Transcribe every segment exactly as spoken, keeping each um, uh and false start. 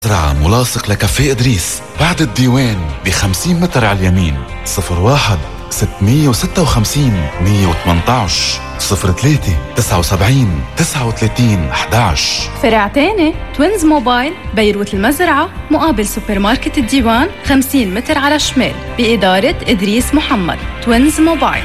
زرعة ملاصق لكافيه إدريس بعد الديوان بخمسين متر على اليمين. صفر واحد ستمية وستة وخمسين مية وثمانتعش صفر ثلاثة تسعة وسبعين تسعة وثلاثين أحداش. فرع تاني توينز موبايل بيروت المزرعة مقابل سوبر ماركت الديوان خمسين متر على الشمال بإدارة إدريس محمد. توينز موبايل.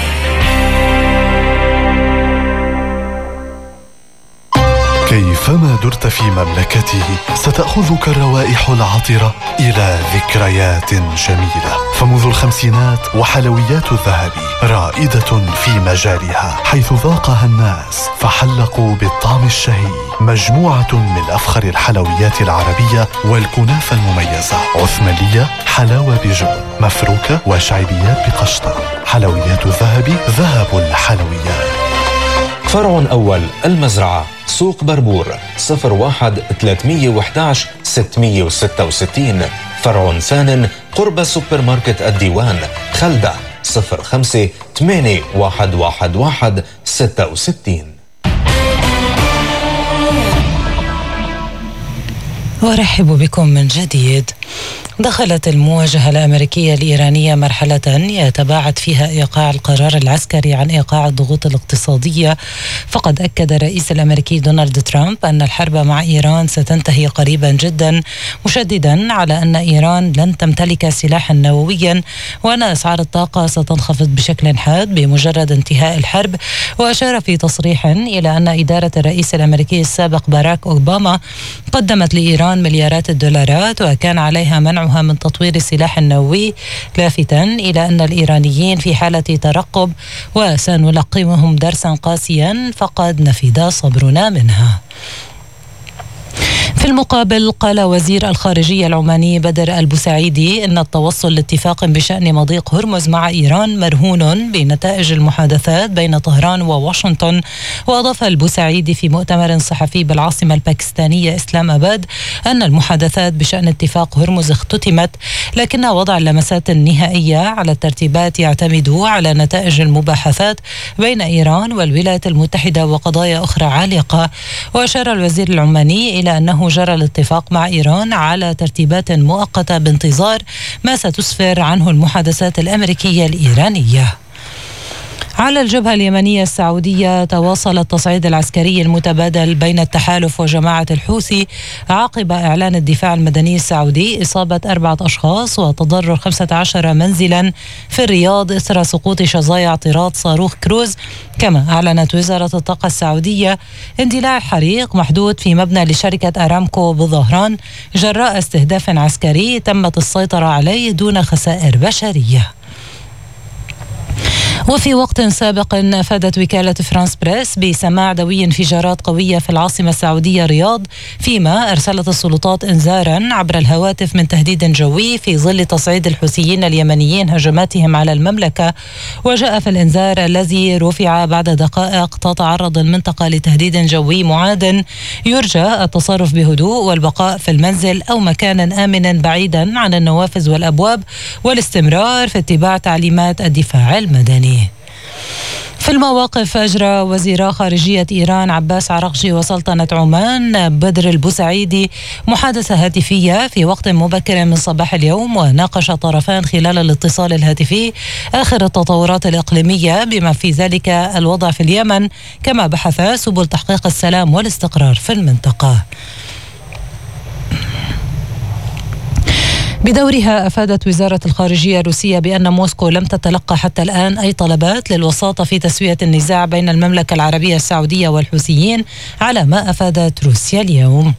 كيفما درت في مملكته ستأخذك الروائح العطرة إلى ذكريات جميلة. فمنذ الخمسينات وحلويات الذهبي رائدة في مجالها، حيث ذاقها الناس فحلقوا بالطعم الشهي. مجموعة من أفخر الحلويات العربية والكنافة المميزة: عثمانية، حلاوة بجبن، مفروكة، وشعبيات بقشطة. حلويات الذهبي، ذهب الحلويات. فرع أول المزرعة، سوق بربور، صفر واحد ثلاثمية وإحداش ستمية وستة وستين. فرع ثان قرب سوبر ماركت الديوان، خلدة، صفر خمسة ثمانية واحد واحد واحد ستة وستين. وارحب بكم من جديد. دخلت المواجهة الأمريكية الإيرانية مرحلة يتباعد فيها إيقاع القرار العسكري عن إيقاع الضغوط الاقتصادية. فقد أكد الرئيس الأمريكي دونالد ترامب أن الحرب مع إيران ستنتهي قريبا جدا، مشددا على أن إيران لن تمتلك سلاحا نوويا وأن أسعار الطاقة ستنخفض بشكل حاد بمجرد انتهاء الحرب. وأشار في تصريح إلى أن إدارة الرئيس الأمريكي السابق باراك أوباما قدمت لإيران مليارات الدولارات وكان عليها منع من تطوير السلاح النووي، لافتا إلى أن الإيرانيين في حالة ترقب وسنلقمهم درسا قاسيا فقد نفد صبرنا منها. في المقابل قال وزير الخارجية العماني بدر البوسعيدي إن التوصل لاتفاق بشأن مضيق هرمز مع إيران مرهون بنتائج المحادثات بين طهران وواشنطن. وأضاف البوسعيدي في مؤتمر صحفي بالعاصمة الباكستانية إسلام آباد أن المحادثات بشأن اتفاق هرمز اختتمت، لكن وضع اللمسات النهائية على الترتيبات يعتمد على نتائج المباحثات بين إيران والولايات المتحدة وقضايا أخرى عالقة. وأشار الوزير العماني إلى أنه جرى الاتفاق مع إيران على ترتيبات مؤقتة بانتظار ما ستسفر عنه المحادثات الأمريكية الإيرانية. على الجبهة اليمنية السعودية تواصل التصعيد العسكري المتبادل بين التحالف وجماعة الحوثي عقب إعلان الدفاع المدني السعودي إصابة أربعة أشخاص وتضرر خمسة عشر منزلا في الرياض إثر سقوط شظايا اعتراض صاروخ كروز. كما أعلنت وزارة الطاقة السعودية اندلاع حريق محدود في مبنى لشركة أرامكو بظهران جراء استهداف عسكري تمت السيطرة عليه دون خسائر بشرية. وفي وقت سابق أفادت وكالة فرانس بريس بسماع دوي انفجارات قوية في العاصمة السعودية رياض، فيما أرسلت السلطات إنذارا عبر الهواتف من تهديد جوي في ظل تصعيد الحوثيين اليمنيين هجماتهم على المملكة. وجاء في الإنذار الذي رفع بعد دقائق تتعرض المنطقة لتهديد جوي معاد، يرجى التصرف بهدوء والبقاء في المنزل أو مكان آمن بعيدا عن النوافذ والأبواب والاستمرار في اتباع تعليمات الدفاع المدني. في المواقف أجرى وزيرا خارجية إيران عباس عراقجي وسلطنة عمان بدر البوسعيدي محادثة هاتفية في وقت مبكر من صباح اليوم، وناقش الطرفان خلال الاتصال الهاتفي آخر التطورات الإقليمية بما في ذلك الوضع في اليمن، كما بحثا سبل تحقيق السلام والاستقرار في المنطقة. بدورها أفادت وزارة الخارجية الروسية بأن موسكو لم تتلقى حتى الآن أي طلبات للوساطة في تسوية النزاع بين المملكة العربية السعودية والحوثيين، على ما أفادت روسيا اليوم.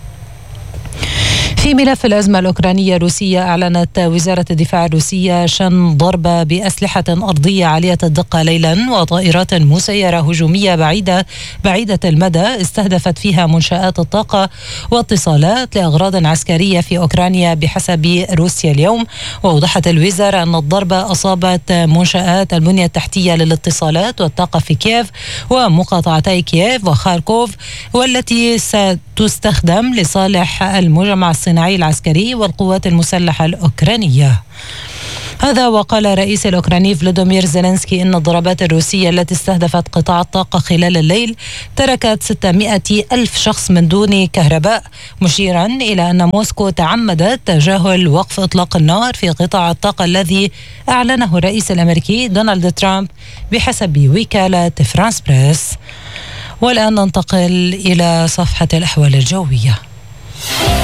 في ملف الأزمة الأوكرانية الروسية، أعلنت وزارة الدفاع الروسية شن ضربة بأسلحة أرضية عالية الدقة ليلا وطائرات مسيرة هجومية بعيدة بعيدة المدى استهدفت فيها منشآت الطاقة واتصالات لأغراض عسكرية في أوكرانيا بحسب روسيا اليوم. وأوضحت الوزارة أن الضربة أصابت منشآت البنية التحتية للاتصالات والطاقة في كييف ومقاطعتي كييف وخاركوف، والتي ستستخدم لصالح المجمع الصناعي العسكري والقوات المسلحة الأوكرانية. هذا وقال رئيس الأوكراني فلوديمير زيلينسكي إن الضربات الروسية التي استهدفت قطاع الطاقة خلال الليل تركت ستمائة ألف شخص من دون كهرباء، مشيرا إلى أن موسكو تعمدت تجاهل وقف إطلاق النار في قطاع الطاقة الذي أعلنه الرئيس الأمريكي دونالد ترامب بحسب وكالة فرانس بريس. والآن ننتقل إلى صفحة الأحوال الجوية.